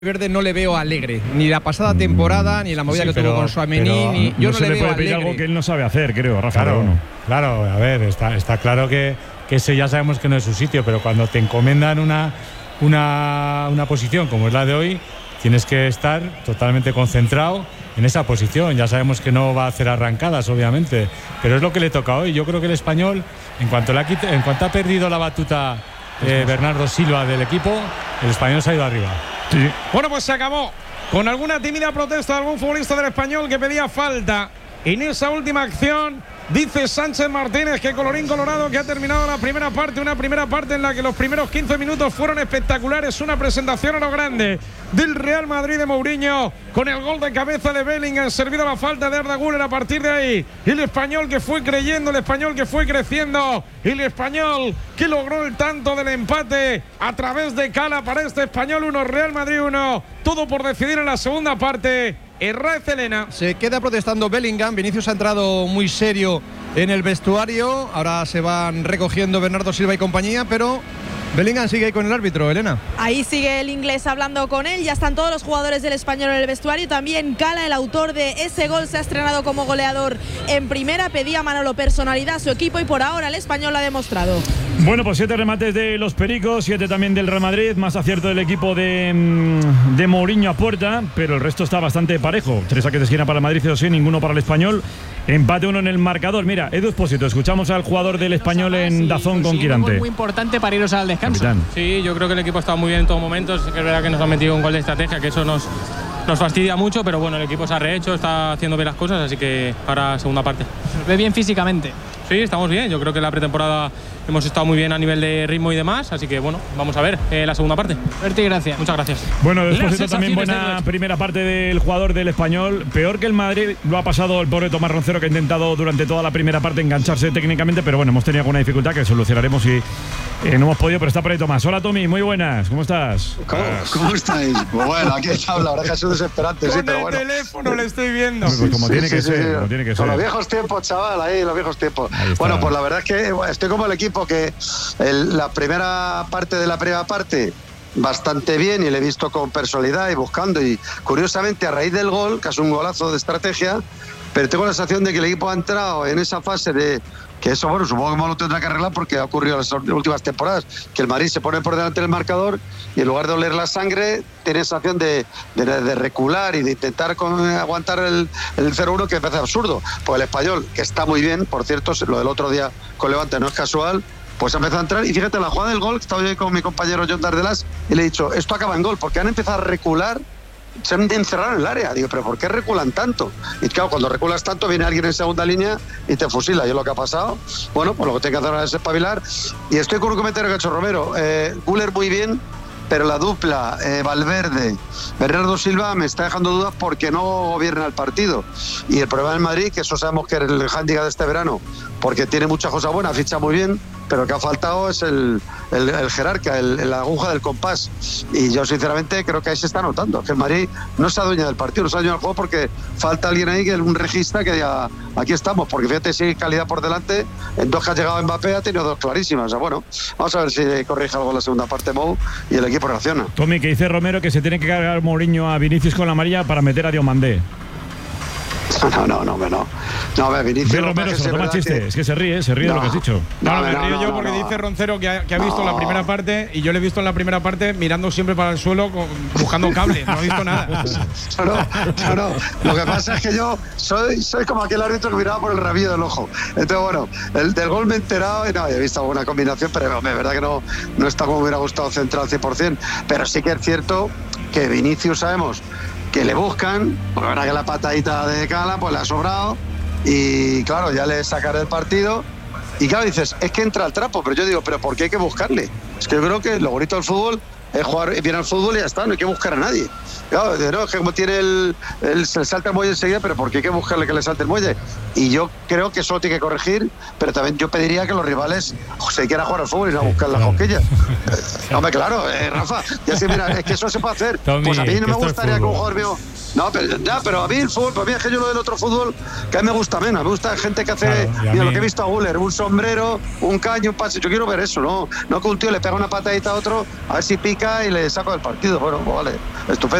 Verde no le veo alegre, ni la pasada temporada, ni la movida que tuvo con Tchouaméni, yo no le veo alegre. Algo que él no sabe hacer, creo, Rafa. Claro, a ver, está claro que ese ya sabemos que no es su sitio, pero cuando te encomendan una posición como es la de hoy, tienes que estar totalmente concentrado en esa posición. Ya sabemos que no va a hacer arrancadas, obviamente, pero es lo que le toca hoy. Yo creo que el español, en cuanto ha perdido la batuta Bernardo Silva del equipo, el español se ha ido arriba. Sí. Bueno, pues se acabó con alguna tímida protesta de algún futbolista del Español que pedía falta en esa última acción. Dice Sánchez Martínez que colorín colorado, que ha terminado la primera parte, una primera parte en la que los primeros 15 minutos fueron espectaculares, una presentación a lo grande del Real Madrid de Mourinho, con el gol de cabeza de Bellingham, servido la falta de Arda Güler. A partir de ahí, el español que fue creyendo, el español que fue creciendo, el español que logró el tanto del empate a través de Cala. Para este Español 1, Real Madrid 1, todo por decidir en la segunda parte. Herrera Celena. Se queda protestando Bellingham. Vinicius ha entrado muy serio en el vestuario. Ahora se van recogiendo Bernardo Silva y compañía, pero Bellingham sigue ahí con el árbitro, Elena. Ahí sigue el inglés hablando con él. Ya están todos los jugadores del Español en el vestuario. También Cala, el autor de ese gol, se ha estrenado como goleador en primera. Pedía Manolo personalidad a su equipo y por ahora el Español lo ha demostrado. Bueno, pues 7 remates de los Pericos, 7 también del Real Madrid, más acierto del equipo de Mourinho a puerta, pero el resto está bastante parejo. 3 saques de esquina para el Madrid, eso sí, ninguno para el Español. Empate 1 en el marcador. Mira, Edu Expósito, escuchamos al jugador del Español en Dazón con Quirante. Muy importante para iros al descanso. Capitán. Sí, yo creo que el equipo ha estado muy bien en todo momento. Es verdad que nos han metido un gol de estrategia, que eso nos fastidia mucho, pero bueno, el equipo se ha rehecho, está haciendo bien las cosas, así que ahora segunda parte. ¿Se ve bien físicamente? Sí, estamos bien. Yo creo que en la pretemporada hemos estado muy bien a nivel de ritmo y demás, así que bueno, vamos a ver la segunda parte. Suerte y gracias. Muchas gracias. Bueno, después de también buena primera parte del jugador del Español. Peor que el Madrid lo ha pasado el pobre Tomás Roncero, que ha intentado durante toda la primera parte engancharse técnicamente, pero bueno, hemos tenido alguna dificultad que solucionaremos y no hemos podido, pero está por ahí Tomás. Hola Tommy, muy buenas, ¿cómo estás? ¿Cómo estáis? Pues bueno, aquí está, la verdad que ha sido desesperante, sí, pero bueno. Con el teléfono le estoy viendo. Pues como tiene que ser, como tiene que ser. Con los viejos tiempos, chaval, ahí los viejos tiempos. Bueno, pues la verdad es que estoy como el equipo que la primera parte de la primera parte bastante bien y le he visto con personalidad y buscando, y curiosamente a raíz del gol, que es un golazo de estrategia, pero tengo la sensación de que el equipo ha entrado en esa fase de que eso, bueno, supongo que lo tendrá que arreglar porque ha ocurrido en las últimas temporadas, que el Madrid se pone por delante del marcador y en lugar de oler la sangre tiene la sensación de recular y de intentar aguantar el 0-1, que me parece absurdo. Pues el Español, que está muy bien, por cierto, lo del otro día con Levante no es casual, pues ha empezado a entrar y fíjate, la jugada del gol, estaba yo con mi compañero John Dardelas y le he dicho, esto acaba en gol, porque han empezado a recular, se han encerrado en el área. Digo, pero ¿por qué reculan tanto? Y claro, cuando reculas tanto viene alguien en segunda línea y te fusila. Y es lo que ha pasado. Bueno, pues lo que tiene que hacer ahora es espabilar. Y estoy con un comentario que ha hecho Romero. Güler muy bien, pero la dupla Valverde, Bernardo Silva me está dejando dudas porque no gobierna el partido. Y el problema del Madrid, que eso sabemos que es el hándicap de este verano, porque tiene muchas cosas buenas, ficha muy bien, pero que ha faltado es el jerarca, la aguja del compás. Y yo sinceramente creo que ahí se está notando, que el Madrid no se adueña del partido, no se adueña del juego porque falta alguien ahí, que un regista que diga, aquí estamos, porque fíjate si hay calidad por delante, en 2 que ha llegado Mbappé ha tenido 2 clarísimas. O sea, bueno, vamos a ver si corrige algo en la segunda parte Mou y el equipo reacciona. Tommy, que dice Romero que se tiene que cargar Mourinho a Vinicius con la amarilla para meter a Diomandé. No, a ver, Vinicius. Romero se lo toma chiste, es que se ríe de lo que has dicho. No, me río yo porque dice Roncero que ha visto la primera parte y yo le he visto en la primera parte mirando siempre para el suelo buscando cable, no he visto nada. No. Lo que pasa es que yo soy como aquel árbitro que miraba por el rabillo del ojo. Entonces, bueno, el del gol me he enterado y no, he visto alguna combinación, pero es verdad que no está como me hubiera gustado central 100%. Pero sí que es cierto que Vinicius sabemos que le buscan, porque la verdad que la patadita de Cala pues le ha sobrado y claro, ya le sacaré el partido y claro, dices, es que entra al trapo, pero yo digo, ¿pero por qué hay que buscarle? Es que yo creo que lo bonito del fútbol es jugar bien al fútbol y ya está, no hay que buscar a nadie. Claro, no, es que como tiene se salta el muelle enseguida, pero ¿por qué hay que buscarle que le salte el muelle? Y yo creo que eso lo tiene que corregir, pero también yo pediría que los rivales se quieran jugar al fútbol y no a buscar las cosquillas. Hombre, claro, Rafa, ya sé, mira, es que eso se puede hacer. Tommy, pues a mí no me gustaría que un fútbol. jugador mío. No, pero a mí el fútbol, para mí es que yo lo del otro fútbol, que a mí me gusta menos. Me gusta gente que hace, Claro, mira, lo que he visto a Guller, un sombrero, un caño, un pase. Yo quiero ver eso, no que un tío le pega una patadita a otro, a ver si pica y le saco del partido. Bueno, pues vale, estupendo.